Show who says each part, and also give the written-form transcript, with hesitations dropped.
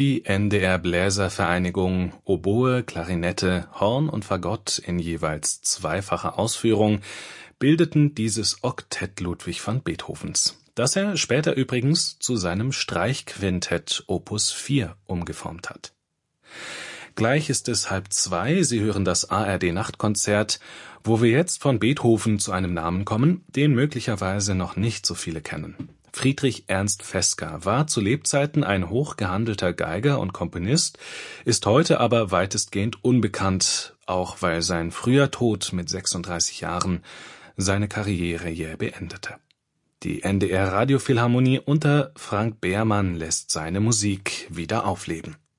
Speaker 1: Die NDR Bläservereinigung, Oboe, Klarinette, Horn und Fagott in jeweils zweifacher Ausführung bildeten dieses Oktett Ludwig van Beethovens, das er später übrigens zu seinem Streichquintett Opus 4 umgeformt hat. Gleich ist es 1:30, Sie hören das ARD-Nachtkonzert, wo wir jetzt von Beethoven zu einem Namen kommen, den möglicherweise noch nicht so viele kennen. Friedrich Ernst Fezger war zu Lebzeiten ein hochgehandelter Geiger und Komponist, ist heute aber weitestgehend unbekannt, auch weil sein früher Tod mit 36 Jahren seine Karriere jäh beendete. Die NDR Radiophilharmonie unter Frank Behrmann lässt seine Musik wieder aufleben.